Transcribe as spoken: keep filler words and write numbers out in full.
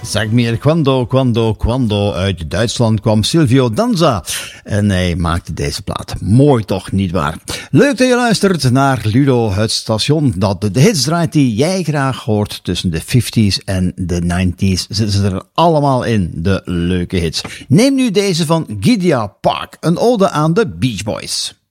Zeg meer, quando, quando, quando. Uit Duitsland kwam Silvio Danza. En hij maakte deze plaat. Mooi toch, nietwaar? Leuk dat je luistert naar Ludo, het station dat de hits draait die jij graag hoort. Tussen de vijftiger en de negentiger zitten ze er allemaal in, de leuke hits. Neem nu deze van Gideon Park, een ode aan de Beach Boys.